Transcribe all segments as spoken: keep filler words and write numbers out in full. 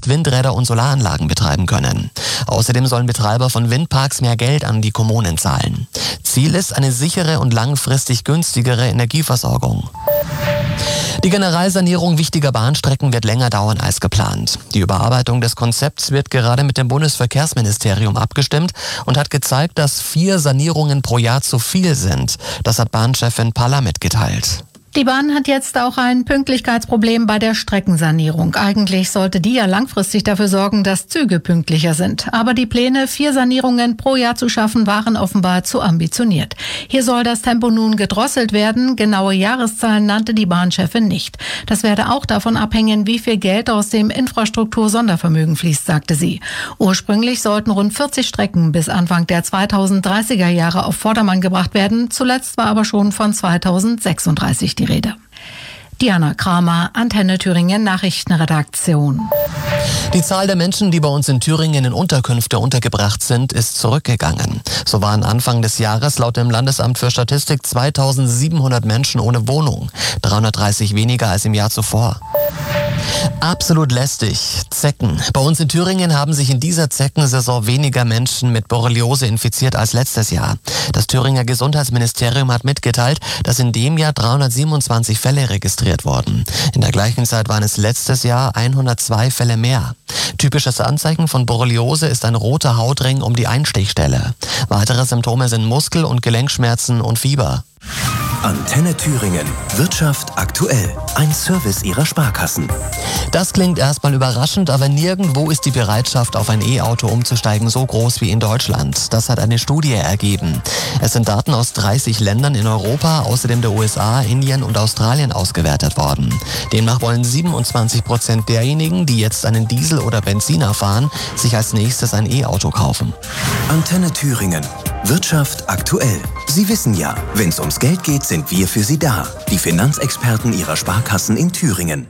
acht Windräder und Solaranlagen betreiben können. Außerdem sollen Betreiber von Windparks mehr Geld an die Kommunen zahlen. Ziel ist eine sichere und langfristig günstigere Energieversorgung. Die Generalsanierung wichtiger Bahnstrecken wird länger dauern als geplant. Die Überarbeitung des Konzepts wird gerade mit dem Bundesverkehrsministerium abgestimmt und hat gezeigt, dass vier Sanierungen pro Jahr zu viel sind. Das hat Bahnchefin Palla mitgeteilt. Die Bahn hat jetzt auch ein Pünktlichkeitsproblem bei der Streckensanierung. Eigentlich sollte die ja langfristig dafür sorgen, dass Züge pünktlicher sind. Aber die Pläne, vier Sanierungen pro Jahr zu schaffen, waren offenbar zu ambitioniert. Hier soll das Tempo nun gedrosselt werden. Genaue Jahreszahlen nannte die Bahnchefin nicht. Das werde auch davon abhängen, wie viel Geld aus dem Infrastruktur-Sondervermögen fließt, sagte sie. Ursprünglich sollten rund vierzig Strecken bis Anfang der zweitausenddreißiger Jahre auf Vordermann gebracht werden. Zuletzt war aber schon von zweitausendsechsunddreißig die Rede. Diana Kramer, Antenne Thüringen Nachrichtenredaktion. Die Zahl der Menschen, die bei uns in Thüringen in Unterkünfte untergebracht sind, ist zurückgegangen. So waren Anfang des Jahres laut dem Landesamt für Statistik zweitausendsiebenhundert Menschen ohne Wohnung, dreihundertdreißig weniger als im Jahr zuvor. Absolut lästig. Zecken. Bei uns in Thüringen haben sich in dieser Zeckensaison weniger Menschen mit Borreliose infiziert als letztes Jahr. Das Thüringer Gesundheitsministerium hat mitgeteilt, dass in dem Jahr dreihundertsiebenundzwanzig Fälle registriert wurden. In der gleichen Zeit waren es letztes Jahr hundertzwei Fälle mehr. Typisches Anzeichen von Borreliose ist ein roter Hautring um die Einstichstelle. Weitere Symptome sind Muskel- und Gelenkschmerzen und Fieber. Antenne Thüringen. Wirtschaft aktuell. Ein Service Ihrer Sparkassen. Das klingt erstmal überraschend, aber nirgendwo ist die Bereitschaft, auf ein E-Auto umzusteigen, so groß wie in Deutschland. Das hat eine Studie ergeben. Es sind Daten aus dreißig Ländern in Europa, außerdem der U S A, Indien und Australien ausgewertet worden. Demnach wollen siebenundzwanzig Prozent derjenigen, die jetzt einen Diesel oder Benziner fahren, sich als nächstes ein E-Auto kaufen. Antenne Thüringen. Wirtschaft aktuell. Sie wissen ja, wenn es ums Geld geht, sind wir für Sie da. Die Finanzexperten Ihrer Sparkassen in Thüringen.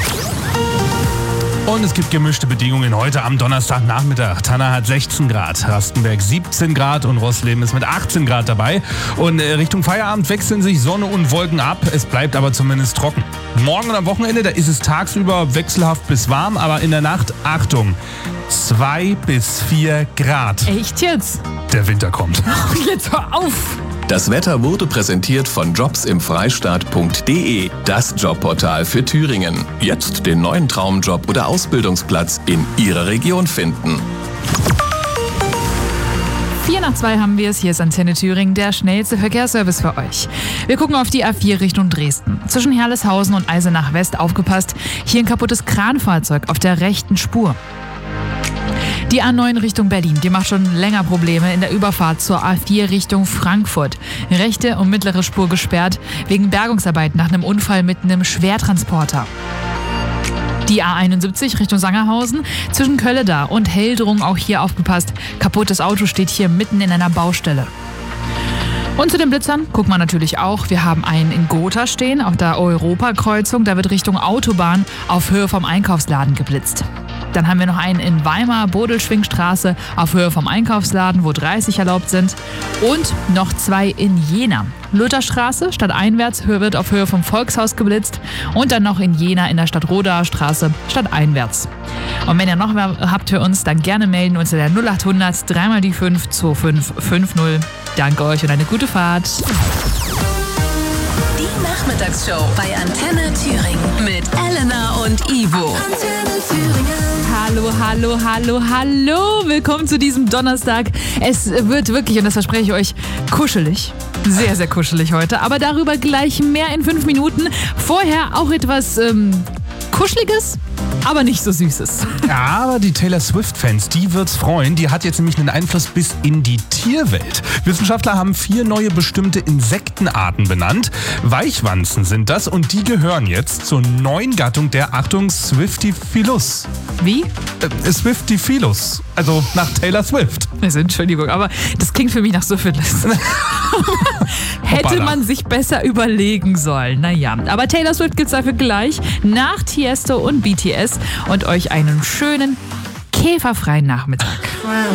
Und es gibt gemischte Bedingungen heute am Donnerstagnachmittag. Tanna hat sechzehn Grad, Rastenberg siebzehn Grad und Rossleben ist mit achtzehn Grad dabei. Und Richtung Feierabend wechseln sich Sonne und Wolken ab. Es bleibt aber zumindest trocken. Morgen und am Wochenende, da ist es tagsüber wechselhaft bis warm, aber in der Nacht, Achtung, zwei bis vier Grad. Echt jetzt? Der Winter kommt. Jetzt hör auf! Das Wetter wurde präsentiert von jobs im freistaat punkt de, das Jobportal für Thüringen. Jetzt den neuen Traumjob oder Ausbildungsplatz in Ihrer Region finden. Vier nach zwei haben wir es. Hier ist Antenne Thüringen, der schnellste Verkehrsservice für euch. Wir gucken auf die A vier Richtung Dresden. Zwischen Herleshausen und Eisenach West aufgepasst. Hier ein kaputtes Kranfahrzeug auf der rechten Spur. Die A neun Richtung Berlin, die macht schon länger Probleme in der Überfahrt zur A vier Richtung Frankfurt. Rechte und mittlere Spur gesperrt wegen Bergungsarbeit nach einem Unfall mit einem Schwertransporter. Die A einundsiebzig Richtung Sangerhausen, zwischen Kölleda und Heldrung auch hier aufgepasst. Kaputtes Auto steht hier mitten in einer Baustelle. Und zu den Blitzern gucken wir natürlich auch. Wir haben einen in Gotha stehen, auf der Europakreuzung. Da wird Richtung Autobahn auf Höhe vom Einkaufsladen geblitzt. Dann haben wir noch einen in Weimar, Bodelschwingstraße, auf Höhe vom Einkaufsladen, wo dreißig erlaubt sind. Und noch zwei in Jena. Lutherstraße, stadteinwärts, wird auf Höhe vom Volkshaus geblitzt. Und dann noch in Jena in der Stadtrodaer Straße, stadteinwärts. Und wenn ihr noch mehr habt für uns, dann gerne melden unter der null achthundert drei mal die fünf zwei fünf fünf null. Danke euch und eine gute Fahrt. Die Nachmittagsshow bei Antenne Thüringen mit Elena und Ivo. Antenne Thüringen. Hallo, hallo, hallo, hallo. Willkommen zu diesem Donnerstag. Es wird wirklich, und das verspreche ich euch, kuschelig. Sehr, sehr kuschelig heute. Aber darüber gleich mehr in fünf Minuten. Vorher auch etwas ähm, Kuscheliges, aber nicht so Süßes. Ja, aber die Taylor Swift-Fans, die wird's freuen. Die hat jetzt nämlich einen Einfluss bis in die Tierwelt. Wissenschaftler haben vier neue bestimmte Insektenarten benannt. Weichwanzen sind das und die gehören jetzt zur neuen Gattung der, Achtung, Swiftifilus. Wie? Äh, Swiftifilus, also nach Taylor Swift. Also, Entschuldigung, aber das klingt für mich nach Syphilis. Hätte man sich besser überlegen sollen. Naja, aber Taylor Swift gibt's dafür gleich nach Tiesto und B T S und euch einen schönen käferfreien Nachmittag.